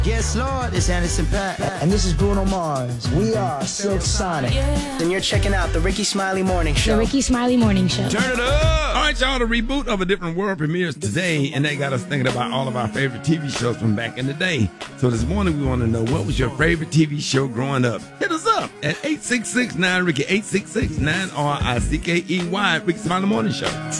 Yes, Lord, it's Anderson .Paak. And this is Bruno Mars. We are Silk Sonic. And you're checking out the Ricky Smiley Morning Show. The Ricky Smiley Morning Show. Turn it up! All right, y'all, the reboot of A Different World premieres today, and they got us thinking about all of our favorite TV shows from back in the day. So this morning, we want to know, what was your favorite TV show growing up? Hit us up at 866-9-RICKY, 866-9-RICKEY, Ricky Smiley Morning Show.